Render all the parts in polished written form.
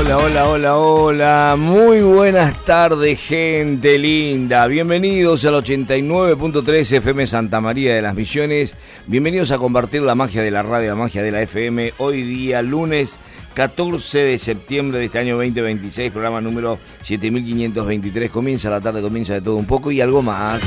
Hola. Muy buenas tardes, gente linda. Bienvenidos al 89.3 FM Santa María de las Misiones. Bienvenidos a compartir la magia de la radio, la magia de la FM. Hoy día, lunes 14 de septiembre de este año 2026, programa número 7523. Comienza la tarde, comienza de todo un poco y algo más.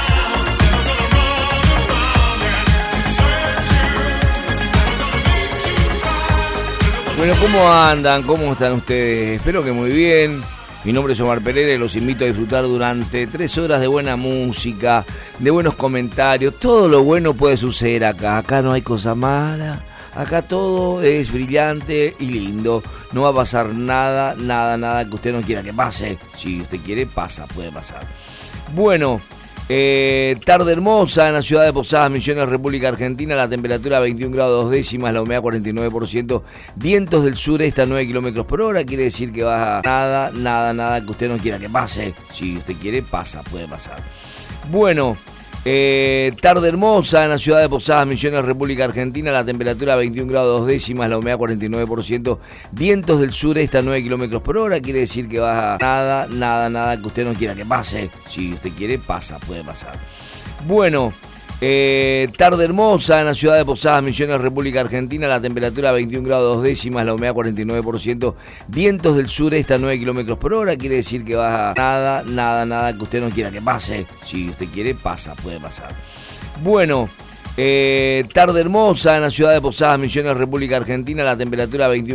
Bueno, ¿cómo andan? ¿Cómo están ustedes? Espero que muy bien. Mi nombre es Omar Pereira y los invito a disfrutar durante 3 horas de buena música, de buenos comentarios. Todo lo bueno puede suceder acá. Acá no hay cosa mala. Acá todo es brillante y lindo. No va a pasar nada que usted no quiera que pase. Si usted quiere, puede pasar. Bueno, tarde hermosa en la ciudad de Posadas Misiones, República Argentina. La temperatura 21 grados 2 décimas, la humedad 49%. Vientos del sureste a 9 kilómetros por hora. Quiere decir que va nada que usted no quiera que pase. Si usted quiere, puede pasar. Bueno, tarde hermosa en la ciudad de Posadas Misiones, República Argentina. La temperatura 21 grados 2 décimas, la humedad 49%. Vientos del sureste a 9 kilómetros por hora. Quiere decir que va nada que usted no quiera que pase. Si usted quiere, puede pasar. Bueno, tarde hermosa en la ciudad de Posadas Misiones, República Argentina. La temperatura 21 grados 2 décimas, la humedad 49%. Vientos del sureste a 9 kilómetros por hora. Quiere decir que va nada que usted no quiera que pase. Si usted quiere, puede pasar. Bueno, tarde hermosa en la ciudad de Posadas Misiones, República Argentina. La temperatura 21